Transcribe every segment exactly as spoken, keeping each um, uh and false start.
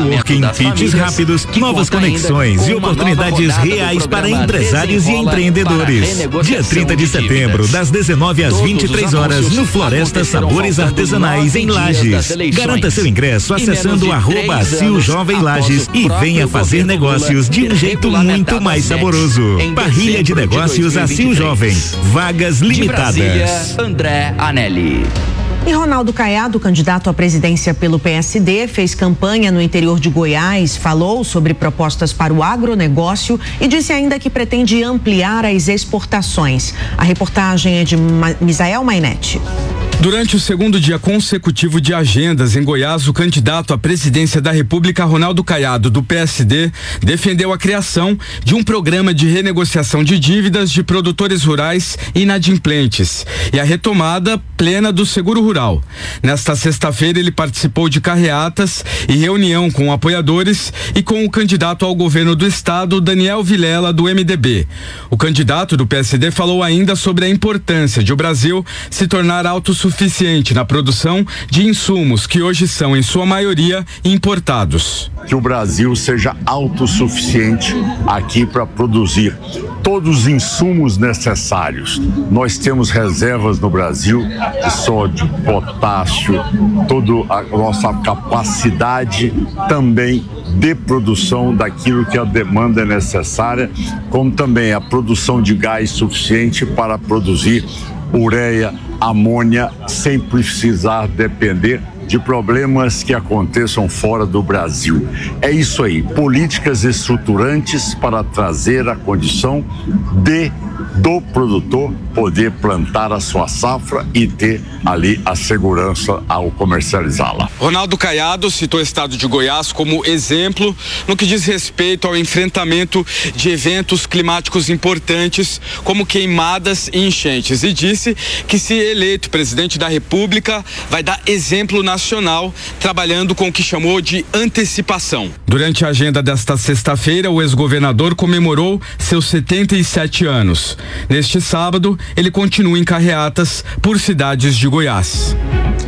coworking, pitches rápidos, novas conexões e oportunidades reais para empresários e empreendedores. Dia trinta de setembro, das dezenove às vinte e três horas, no Floresta Sabores Artesanais em Lages. Garanta seu ingresso acessando arroba Acio Jovem Lages e venha fazer negócios de um jeito muito mais saboroso. Parrilha de negócios Acio Jovem. Vagas limitadas. André Anelli. E Ronaldo Caiado, candidato à presidência pelo P S D, fez campanha no interior de Goiás, falou sobre propostas para o agronegócio e disse ainda que pretende ampliar as exportações. A reportagem é de Misael Mainetti. Durante o segundo dia consecutivo de agendas em Goiás, o candidato à presidência da República, Ronaldo Caiado, do P S D, defendeu a criação de um programa de renegociação de dívidas de produtores rurais inadimplentes e a retomada plena do seguro rural. Nesta sexta-feira, ele participou de carreatas e reunião com apoiadores e com o candidato ao governo do estado, Daniel Vilela, do M D B. O candidato do P S D falou ainda sobre a importância de o Brasil se tornar autossuficiente suficiente na produção de insumos que hoje são, em sua maioria, importados. Que o Brasil seja autossuficiente aqui para produzir todos os insumos necessários. Nós temos reservas no Brasil de sódio, potássio, toda a nossa capacidade também de produção daquilo que a demanda é necessária, como também a produção de gás suficiente para produzir ureia, amônia, sem precisar depender de problemas que aconteçam fora do Brasil. É isso aí, políticas estruturantes para trazer a condição de do produtor poder plantar a sua safra e ter ali a segurança ao comercializá-la. Ronaldo Caiado citou o estado de Goiás como exemplo no que diz respeito ao enfrentamento de eventos climáticos importantes como queimadas e enchentes e disse que, se eleito presidente da República, vai dar exemplo nacional trabalhando com o que chamou de antecipação. Durante a agenda desta sexta-feira, o ex-governador comemorou seus setenta e sete anos. Neste sábado, ele continua em carreatas por cidades de Goiás.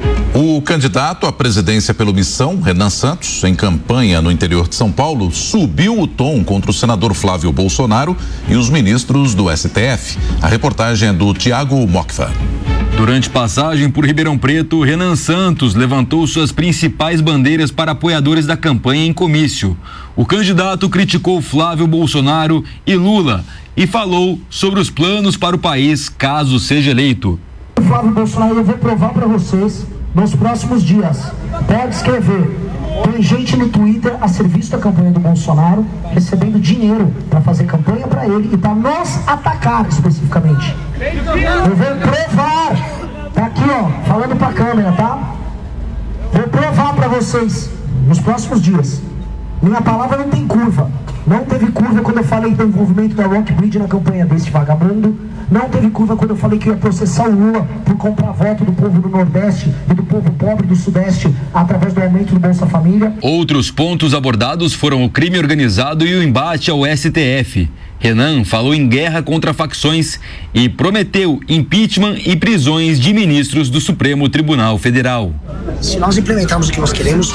O candidato à presidência pelo Missão, Renan Santos, em campanha no interior de São Paulo, subiu o tom contra o senador Flávio Bolsonaro e os ministros do S T F. A reportagem é do Tiago Mocva. Durante passagem por Ribeirão Preto, Renan Santos levantou suas principais bandeiras para apoiadores da campanha em comício. O candidato criticou Flávio Bolsonaro e Lula e falou sobre os planos para o país caso seja eleito. Flávio Bolsonaro, eu vou provar para vocês nos próximos dias. Pode escrever. Tem gente no Twitter a serviço da campanha do Bolsonaro, recebendo dinheiro para fazer campanha para ele e para nos atacar especificamente. Eu vou provar. Tá aqui, ó, falando para a câmera, tá? Vou provar para vocês nos próximos dias. Minha palavra não tem curva. Não teve curva quando eu falei do envolvimento da Rockbridge na campanha desse vagabundo. Não teve curva quando eu falei que ia processar o Lula por comprar voto do povo do Nordeste e do povo pobre do Sudeste através do aumento do Bolsa Família. Outros pontos abordados foram o crime organizado e o embate ao S T F. Renan falou em guerra contra facções e prometeu impeachment e prisões de ministros do Supremo Tribunal Federal. Se nós implementarmos o que nós queremos,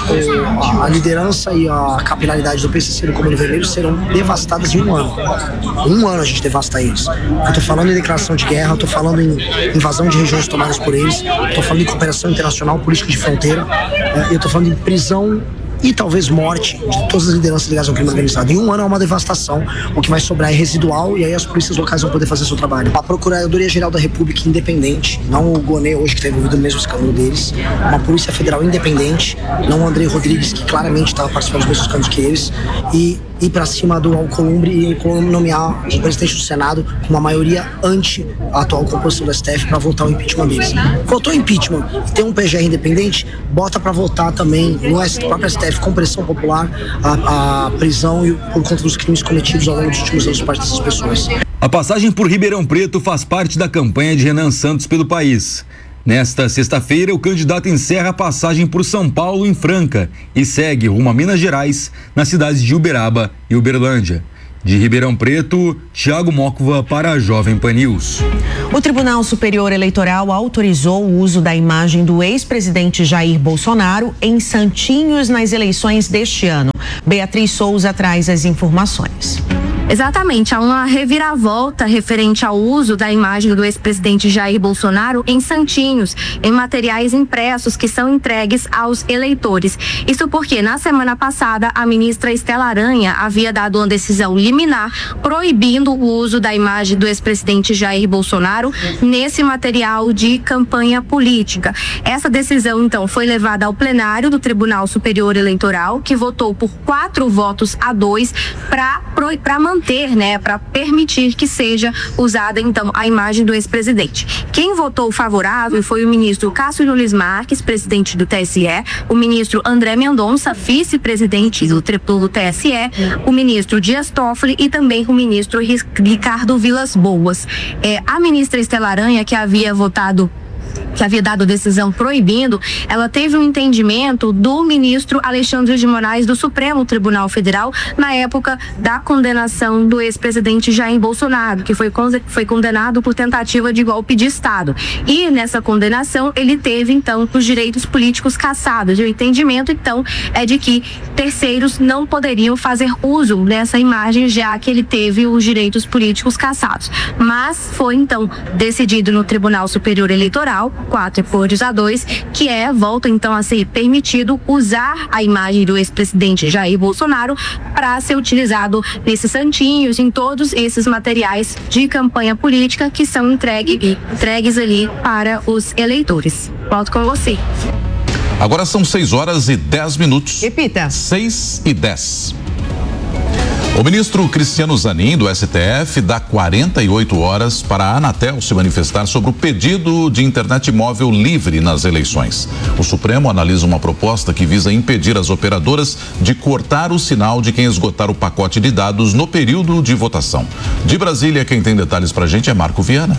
a liderança e a capilaridade do P C C do Comando Vermelho serão devastadas em um ano. Em um ano a gente devasta eles. Eu estou falando em declaração de guerra, eu estou falando em invasão de regiões tomadas por eles, estou falando em cooperação internacional, política de fronteira, eu estou falando em prisão e talvez morte de todas as lideranças ligadas ao crime organizado. Em um ano é uma devastação, o que vai sobrar é residual e aí as polícias locais vão poder fazer seu trabalho. A Procuradoria-Geral da República independente, não o Gonê hoje que está envolvido no mesmo escândalo deles, uma Polícia Federal independente, não o Andrei Rodrigues que claramente estava participando dos mesmos escândalos que eles, e ir para cima do Alcolumbre e nomear o presidente do Senado com uma maioria anti a atual composição do S T F para votar o impeachment deles. Votou impeachment e tem um P G R independente, bota para votar também no próprio S T F com pressão popular a, a prisão e por conta dos crimes cometidos ao longo dos últimos anos por parte dessas pessoas. A passagem por Ribeirão Preto faz parte da campanha de Renan Santos pelo país. Nesta sexta-feira, o candidato encerra a passagem por São Paulo em Franca e segue rumo a Minas Gerais, nas cidades de Uberaba e Uberlândia. De Ribeirão Preto, Tiago Mocva para a Jovem Pan News. O Tribunal Superior Eleitoral autorizou o uso da imagem do ex-presidente Jair Bolsonaro em santinhos nas eleições deste ano. Beatriz Souza traz as informações. Exatamente, há uma reviravolta referente ao uso da imagem do ex-presidente Jair Bolsonaro em santinhos, em materiais impressos que são entregues aos eleitores. Isso porque, na semana passada, a ministra Estela Aranha havia dado uma decisão liminar proibindo o uso da imagem do ex-presidente Jair Bolsonaro nesse material de campanha política. Essa decisão, então, foi levada ao plenário do Tribunal Superior Eleitoral, que votou por quatro votos a dois para para manter, né, para permitir que seja usada, então, a imagem do ex-presidente. Quem votou favorável foi o ministro Cássio Nunes Marques, presidente do T S E, o ministro André Mendonça, vice-presidente do, do T S E, o ministro Dias Toffoli e também o ministro Ricardo Vilas Boas. É, a ministra Estela Aranha, que havia votado que havia dado decisão proibindo, ela teve um entendimento do ministro Alexandre de Moraes do Supremo Tribunal Federal na época da condenação do ex-presidente Jair Bolsonaro, que foi, foi condenado por tentativa de golpe de Estado. E nessa condenação ele teve então os direitos políticos cassados. E o entendimento então é de que terceiros não poderiam fazer uso dessa imagem, já que ele teve os direitos políticos cassados. Mas foi então decidido no Tribunal Superior Eleitoral, quatro cores a dois, que é, volta então a ser permitido usar a imagem do ex-presidente Jair Bolsonaro para ser utilizado nesses santinhos, em todos esses materiais de campanha política que são entregue, entregues ali para os eleitores. Volto com você. Agora são seis horas e dez minutos. Repita. Seis e dez. O ministro Cristiano Zanin, do S T F, dá quarenta e oito horas para a Anatel se manifestar sobre o pedido de internet móvel livre nas eleições. O Supremo analisa uma proposta que visa impedir as operadoras de cortar o sinal de quem esgotar o pacote de dados no período de votação. De Brasília, quem tem detalhes pra gente é Marco Viana.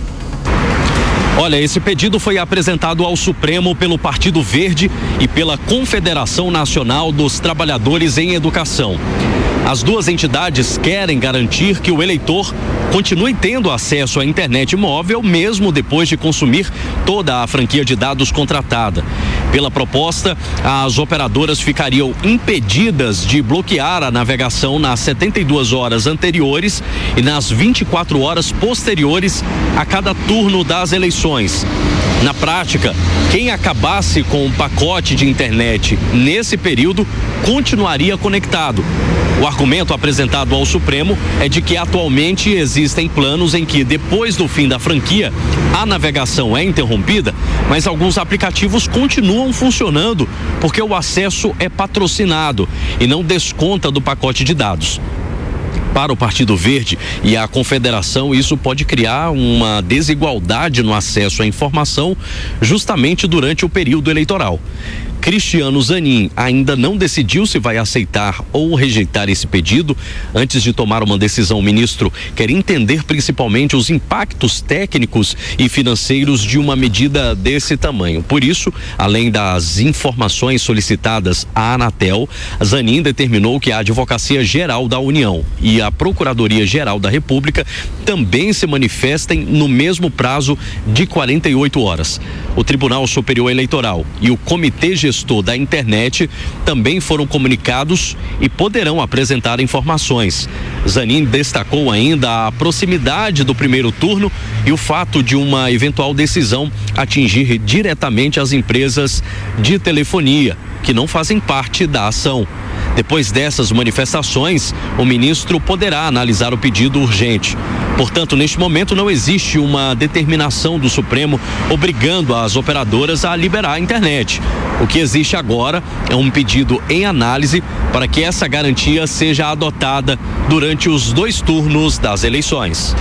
Olha, esse pedido foi apresentado ao Supremo pelo Partido Verde e pela Confederação Nacional dos Trabalhadores em Educação. As duas entidades querem garantir que o eleitor continue tendo acesso à internet móvel, mesmo depois de consumir toda a franquia de dados contratada. Pela proposta, as operadoras ficariam impedidas de bloquear a navegação nas setenta e duas horas anteriores e nas vinte e quatro horas posteriores a cada turno das eleições. Na prática, quem acabasse com o pacote de internet nesse período continuaria conectado. O argumento apresentado ao Supremo é de que atualmente existem planos em que, depois do fim da franquia, a navegação é interrompida, mas alguns aplicativos continuam funcionando porque o acesso é patrocinado e não desconta do pacote de dados. Para o Partido Verde e a Confederação, isso pode criar uma desigualdade no acesso à informação justamente durante o período eleitoral. Cristiano Zanin ainda não decidiu se vai aceitar ou rejeitar esse pedido. Antes de tomar uma decisão, o ministro quer entender principalmente os impactos técnicos e financeiros de uma medida desse tamanho. Por isso, além das informações solicitadas à Anatel, Zanin determinou que a Advocacia Geral da União e a Procuradoria Geral da República também se manifestem no mesmo prazo de quarenta e oito horas. O Tribunal Superior Eleitoral e o Comitê Gestor da Internet também foram comunicados e poderão apresentar informações. Zanin destacou ainda a proximidade do primeiro turno e o fato de uma eventual decisão atingir diretamente as empresas de telefonia, que não fazem parte da ação. Depois dessas manifestações, o ministro poderá analisar o pedido urgente. Portanto, neste momento não existe uma determinação do Supremo obrigando as operadoras a liberar a internet. O que existe agora é um pedido em análise para que essa garantia seja adotada durante os dois turnos das eleições.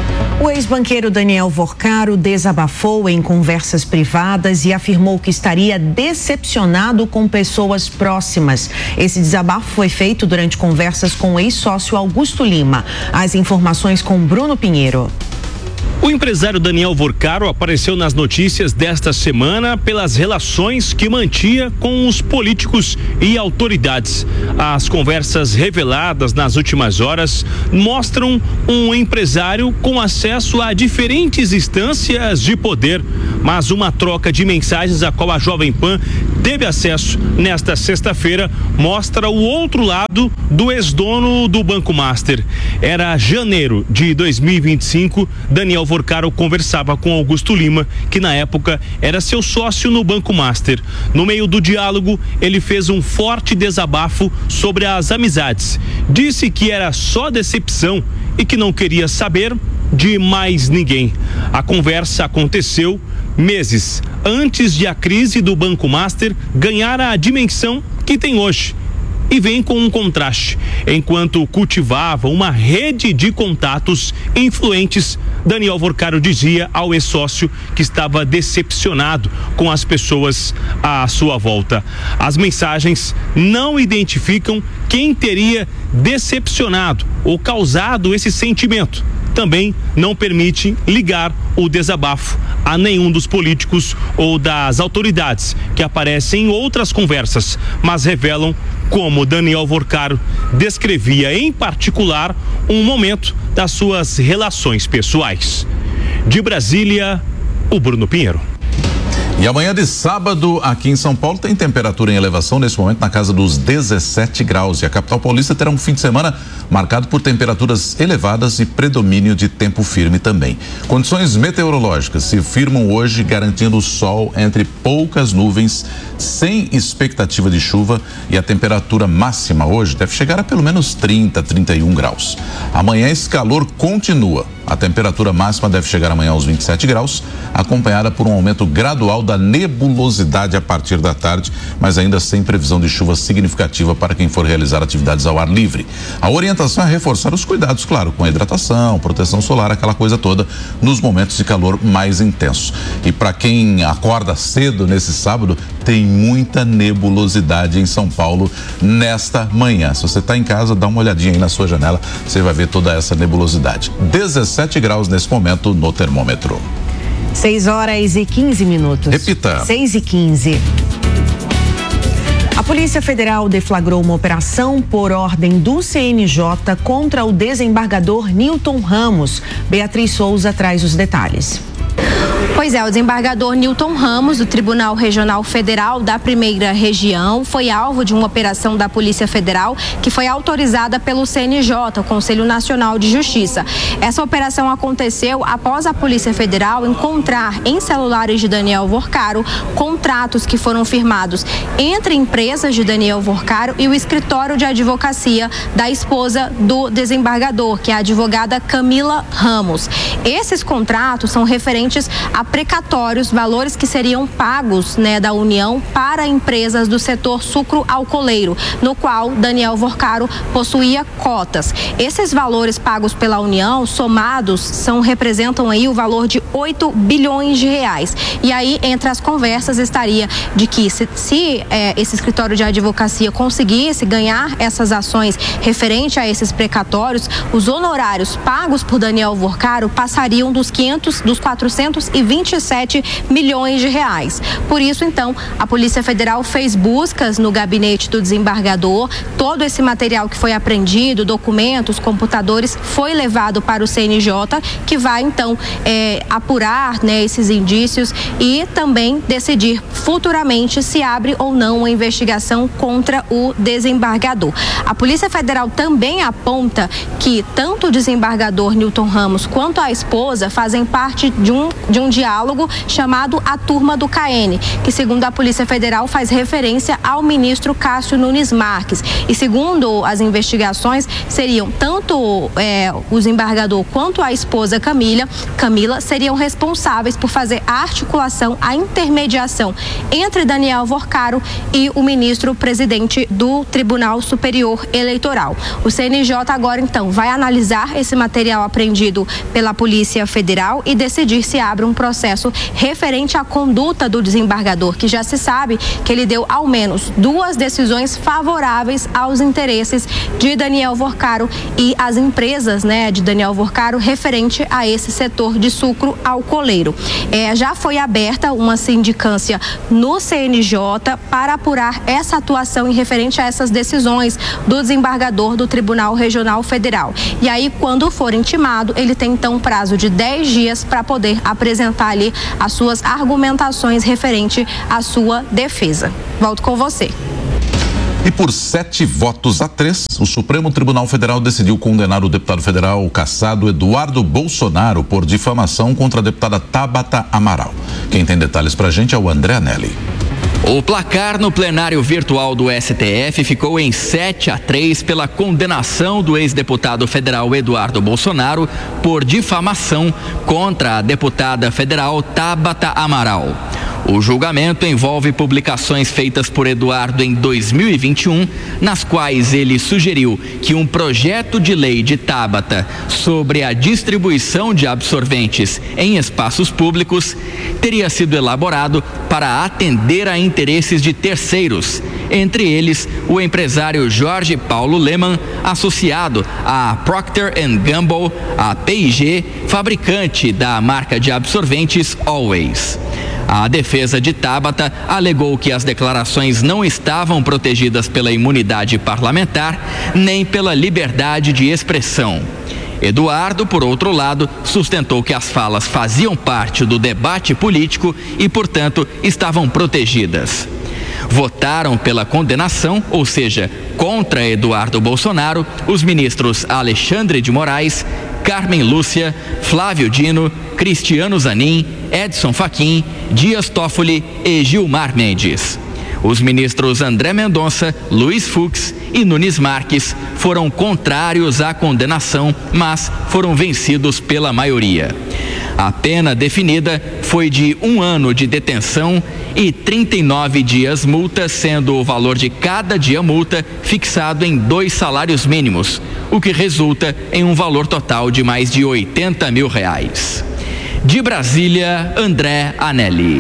O ex-banqueiro Daniel Vorcaro desabafou em conversas privadas e afirmou que estaria decepcionado com pessoas próximas. Esse desabafo foi feito durante conversas com o ex-sócio Augusto Lima. As informações com Bruno Pinheiro. O empresário Daniel Vorcaro apareceu nas notícias desta semana pelas relações que mantinha com os políticos e autoridades. As conversas reveladas nas últimas horas mostram um empresário com acesso a diferentes instâncias de poder. mas uma troca de mensagens a qual a Jovem Pan teve acesso nesta sexta-feira mostra o outro lado do ex-dono do Banco Master. Era janeiro de dois mil e vinte e cinco, Daniel Vorcaro conversava com Augusto Lima, que na época era seu sócio no Banco Master. No meio do diálogo, ele fez um forte desabafo sobre as amizades. Disse que era só decepção e que não queria saber de mais ninguém. A conversa aconteceu meses antes de a crise do Banco Master ganhar a dimensão que tem hoje. E vem com um contraste. Enquanto cultivava uma rede de contatos influentes, Daniel Vorcaro dizia ao ex-sócio que estava decepcionado com as pessoas à sua volta. As mensagens não identificam quem teria decepcionado ou causado esse sentimento. Também não permite ligar o desabafo a nenhum dos políticos ou das autoridades que aparecem em outras conversas, mas revelam como Daniel Vorcaro descrevia em particular um momento das suas relações pessoais. De Brasília, o Bruno Pinheiro. E amanhã de sábado, aqui em São Paulo, tem temperatura em elevação nesse momento na casa dos dezessete graus. E a capital paulista terá um fim de semana marcado por temperaturas elevadas e predomínio de tempo firme também. Condições meteorológicas se firmam hoje, garantindo sol entre poucas nuvens, sem expectativa de chuva, e a temperatura máxima hoje deve chegar a pelo menos trinta, trinta e um graus. Amanhã esse calor continua. A temperatura máxima deve chegar amanhã aos vinte e sete graus, acompanhada por um aumento gradual da nebulosidade a partir da tarde, mas ainda sem previsão de chuva significativa para quem for realizar atividades ao ar livre. A orientação é reforçar os cuidados, claro, com a hidratação, proteção solar, aquela coisa toda, nos momentos de calor mais intensos. E para quem acorda cedo nesse sábado, tem muita nebulosidade em São Paulo nesta manhã. Se você está em casa, dá uma olhadinha aí na sua janela, você vai ver toda essa nebulosidade. dezessete graus nesse momento no termômetro. seis horas e quinze minutos. Repita. seis e quinze. A Polícia Federal deflagrou uma operação por ordem do C N J contra o desembargador Newton Ramos. Beatriz Souza traz os detalhes. Pois é, o desembargador Newton Ramos, do Tribunal Regional Federal da Primeira Região, foi alvo de uma operação da Polícia Federal que foi autorizada pelo C N J, o Conselho Nacional de Justiça. Essa operação aconteceu após a Polícia Federal encontrar em celulares de Daniel Vorcaro contratos que foram firmados entre empresas de Daniel Vorcaro e o escritório de advocacia da esposa do desembargador, que é a advogada Camila Ramos. Esses contratos são referentes a precatórios, valores que seriam pagos, né, da União para empresas do setor sucro-alcooleiro, no qual Daniel Vorcaro possuía cotas. Esses valores pagos pela União, somados, são, representam aí o valor de oito bilhões de reais. E aí, entre as conversas, estaria de que se, se é, esse escritório de advocacia conseguisse ganhar essas ações referente a esses precatórios, os honorários pagos por Daniel Vorcaro passariam dos quinhentos, dos quatrocentos e vinte e sete milhões de reais. Por isso, então, a Polícia Federal fez buscas no gabinete do desembargador. Todo esse material que foi apreendido, documentos, computadores, foi levado para o C N J, que vai, então, é, apurar, né, esses indícios e também decidir futuramente se abre ou não uma investigação contra o desembargador. A Polícia Federal também aponta que tanto o desembargador Newton Ramos quanto a esposa fazem parte de um, de um diálogo chamado A Turma do K N, que, segundo a Polícia Federal, faz referência ao ministro Cássio Nunes Marques. E, segundo as investigações, seriam tanto é, o desembargador quanto a esposa Camila, Camila seriam responsáveis por fazer a articulação, a intermediação entre Daniel Vorcaro e o ministro presidente do Tribunal Superior Eleitoral. O C N J agora, então, vai analisar esse material apreendido pela Polícia Federal e decidir se abre um processo referente à conduta do desembargador, que já se sabe que ele deu ao menos duas decisões favoráveis aos interesses de Daniel Vorcaro e as empresas, né, de Daniel Vorcaro referente a esse setor de sucro alcooleiro. É, já foi aberta uma sindicância no C N J para apurar essa atuação em referente a essas decisões do desembargador do Tribunal Regional Federal. E aí, quando for intimado, ele tem então um prazo de dez dias para poder apresentar apresentar ali as suas argumentações referente à sua defesa. Volto com você. E por sete votos a três, o Supremo Tribunal Federal decidiu condenar o deputado federal cassado Eduardo Bolsonaro por difamação contra a deputada Tabata Amaral. Quem tem detalhes pra gente é o André Anelli. O placar no plenário virtual do S T F ficou em sete a três pela condenação do ex-deputado federal Eduardo Bolsonaro por difamação contra a deputada federal Tabata Amaral. O julgamento envolve publicações feitas por Eduardo em dois mil e vinte e um, nas quais ele sugeriu que um projeto de lei de Tabata sobre a distribuição de absorventes em espaços públicos teria sido elaborado para atender a interesses de terceiros, entre eles o empresário Jorge Paulo Lemann, associado à Procter and Gamble, a P e G, fabricante da marca de absorventes Always. A defesa de Tabata alegou que as declarações não estavam protegidas pela imunidade parlamentar nem pela liberdade de expressão. Eduardo, por outro lado, sustentou que as falas faziam parte do debate político e, portanto, estavam protegidas. Votaram pela condenação, ou seja, contra Eduardo Bolsonaro, os ministros Alexandre de Moraes, Carmen Lúcia, Flávio Dino, Cristiano Zanin, Edson Fachin, Dias Toffoli e Gilmar Mendes. Os ministros André Mendonça, Luiz Fux e Nunes Marques foram contrários à condenação, mas foram vencidos pela maioria. A pena definida foi de um ano de detenção e trinta e nove dias multa, sendo o valor de cada dia multa fixado em dois salários mínimos, o que resulta em um valor total de mais de oitenta mil reais. De Brasília, André Anelli.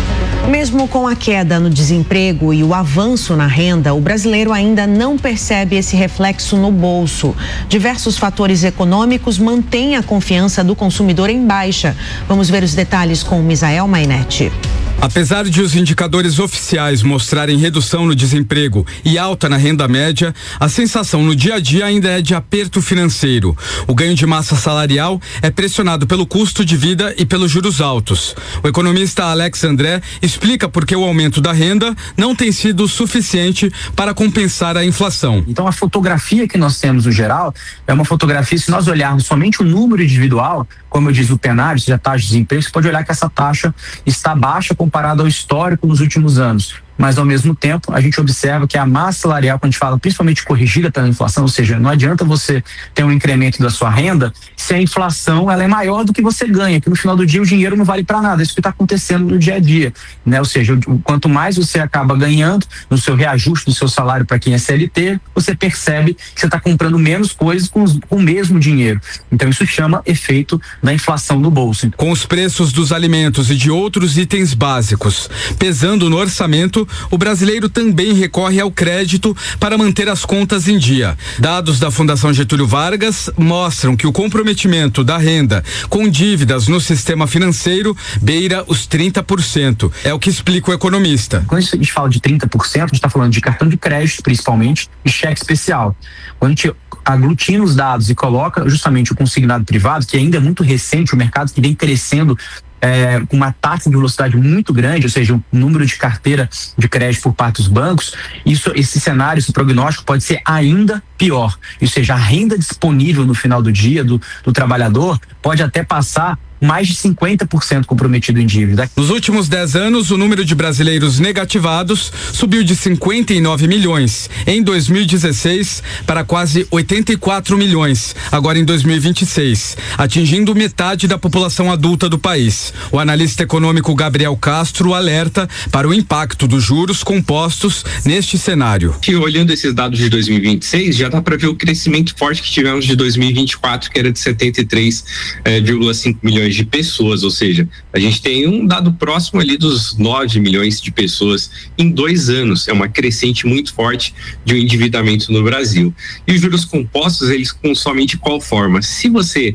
Mesmo com a queda no desemprego e o avanço na renda, o brasileiro ainda não percebe esse reflexo no bolso. Diversos fatores econômicos mantêm a confiança do consumidor em baixa. Vamos ver os detalhes com o Misael Mainetti. Apesar de os indicadores oficiais mostrarem redução no desemprego e alta na renda média, a sensação no dia a dia ainda é de aperto financeiro. O ganho de massa salarial é pressionado pelo custo de vida e pelos juros altos. O economista Alex André explica por que o aumento da renda não tem sido suficiente para compensar a inflação. Então, a fotografia que nós temos no geral é uma fotografia, se nós olharmos somente o número individual, como eu disse, o penário, seja a taxa de desemprego, você pode olhar que essa taxa está baixa comparada ao histórico nos últimos anos. Mas, ao mesmo tempo, a gente observa que a massa salarial, quando a gente fala principalmente corrigida pela inflação, ou seja, não adianta você ter um incremento da sua renda se a inflação ela é maior do que você ganha, que no final do dia o dinheiro não vale para nada. Isso que está acontecendo no dia a dia, né? Ou seja, quanto mais você acaba ganhando no seu reajuste do seu salário para quem é C L T, você percebe que você está comprando menos coisas com, os, com o mesmo dinheiro. Então, isso chama efeito da inflação no bolso. Com os preços dos alimentos e de outros itens básicos pesando no orçamento, o brasileiro também recorre ao crédito para manter as contas em dia. Dados da Fundação Getúlio Vargas mostram que o comprometimento da renda com dívidas no sistema financeiro beira os trinta por cento. É o que explica o economista. Quando a gente fala de trinta por cento, a gente está falando de cartão de crédito, principalmente, e cheque especial. Quando a gente aglutina os dados e coloca justamente o consignado privado, que ainda é muito recente, o mercado que vem crescendo É, com uma taxa de velocidade muito grande, ou seja, o número de carteira de crédito por parte dos bancos, isso, esse cenário, esse prognóstico pode ser ainda pior. Ou seja, a renda disponível no final do dia do, do trabalhador pode até passar mais de cinquenta por cento comprometido em dívida. Nos últimos dez anos, o número de brasileiros negativados subiu de cinquenta e nove milhões em dois mil e dezesseis para quase oitenta e quatro milhões, agora em dois mil e vinte e seis, atingindo metade da população adulta do país. O analista econômico Gabriel Castro alerta para o impacto dos juros compostos neste cenário. Que olhando esses dados de dois mil e vinte e seis, já dá para ver o crescimento forte que tivemos de dois mil e vinte e quatro, que era de setenta e três vírgula cinco milhões de pessoas, ou seja, a gente tem um dado próximo ali dos nove milhões de pessoas em dois anos. É uma crescente muito forte de um endividamento no Brasil. E os juros compostos, eles consomem de qual forma? Se você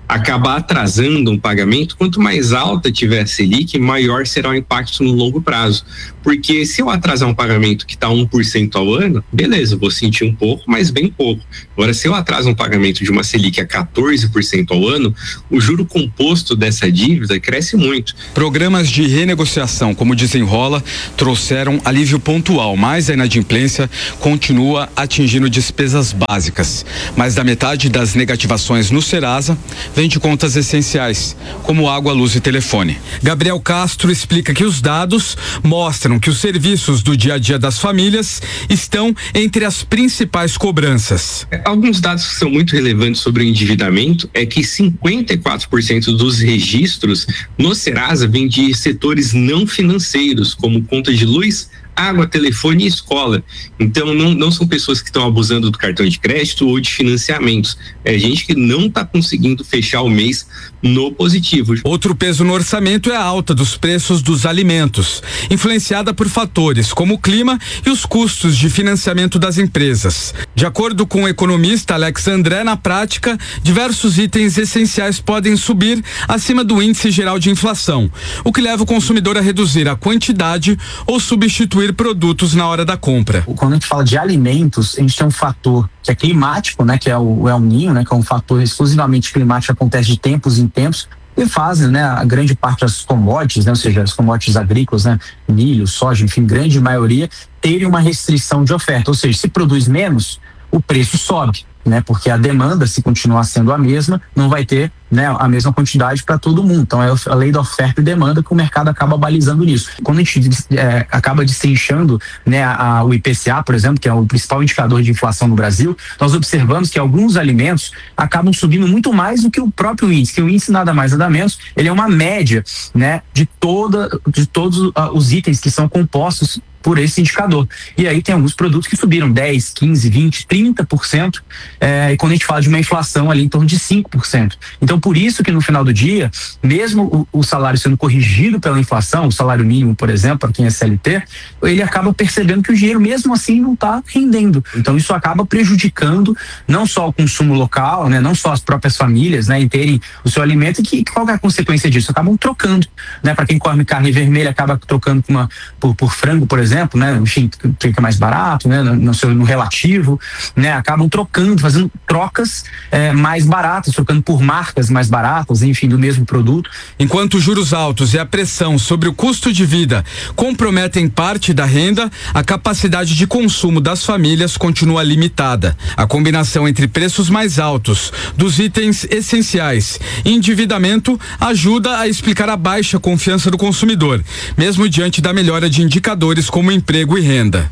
acabar atrasando um pagamento. Quanto mais alta tiver a Selic, maior será o impacto no longo prazo. Porque se eu atrasar um pagamento que está um por cento ao ano, beleza, vou sentir um pouco, mas bem pouco. Agora, se eu atraso um pagamento de uma Selic a quatorze por cento ao ano, o juro composto dessa dívida cresce muito. Programas de renegociação, como Desenrola, trouxeram alívio pontual, mas a inadimplência continua atingindo despesas básicas. Mais da metade das negativações no Serasa vem de contas essenciais, como água, luz e telefone. Gabriel Castro explica que os dados mostram que os serviços do dia a dia das famílias estão entre as principais cobranças. Alguns dados que são muito relevantes sobre o endividamento é que cinquenta e quatro por cento dos registros no Serasa vêm de setores não financeiros, como conta de luz, água, telefone e escola. Então não, não são pessoas que estão abusando do cartão de crédito ou de financiamentos. É gente que não está conseguindo fechar o mês no positivo. Outro peso no orçamento é a alta dos preços dos alimentos, influenciada por fatores como o clima e os custos de financiamento das empresas. De acordo com o economista Alex André, na prática, diversos itens essenciais podem subir acima do índice geral de inflação, o que leva o consumidor a reduzir a quantidade ou substituir produtos na hora da compra. Quando a gente fala de alimentos, a gente tem um fator que é climático, né, que é o El Niño, né, que é um fator exclusivamente climático, acontece de tempos em tempos e fazem, né, a grande parte das commodities, né, ou seja, as commodities agrícolas, né, milho, soja, enfim, grande maioria, terem uma restrição de oferta, ou seja, se produz menos, o preço sobe, né, porque a demanda, se continuar sendo a mesma, não vai ter, né, a mesma quantidade para todo mundo. Então é a lei da oferta e demanda que o mercado acaba balizando nisso. Quando a gente é, acaba destrinchando, né, a, a, o I P C A, por exemplo, que é o principal indicador de inflação no Brasil, nós observamos que alguns alimentos acabam subindo muito mais do que o próprio índice, que o índice nada mais nada menos, ele é uma média, né, de toda, de todos uh, os itens que são compostos por esse indicador. E aí tem alguns produtos que subiram dez, quinze, vinte, trinta por cento, é, e quando a gente fala de uma inflação ali em torno de cinco por cento. Então, por isso que no final do dia, mesmo o, o salário sendo corrigido pela inflação, o salário mínimo, por exemplo, para quem é C L T, ele acaba percebendo que o dinheiro mesmo assim não está rendendo. Então, isso acaba prejudicando não só o consumo local, né, não só as próprias famílias, né, em terem o seu alimento, e que, qual é a consequência disso? Acabam trocando, né? Para quem come carne vermelha, acaba trocando por, uma, por, por frango, por exemplo, né, enfim, que é mais barato, né, no, seu, no relativo, né, acabam trocando, fazendo trocas é, mais baratas, trocando por marcas mais baratas, enfim, do mesmo produto. Enquanto os juros altos e a pressão sobre o custo de vida comprometem parte da renda, a capacidade de consumo das famílias continua limitada. A combinação entre preços mais altos dos itens essenciais e endividamento ajuda a explicar a baixa confiança do consumidor, mesmo diante da melhora de indicadores como emprego e renda.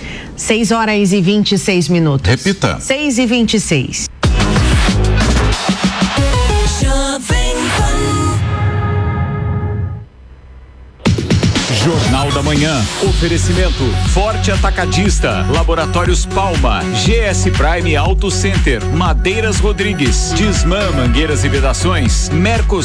seis horas e vinte e seis minutos. Repita. seis e vinte e seis. Jornal da Manhã. Oferecimento Forte Atacadista, Laboratórios Palma, G S Prime Auto Center, Madeiras Rodrigues, Disman Mangueiras e Vedações, Mercos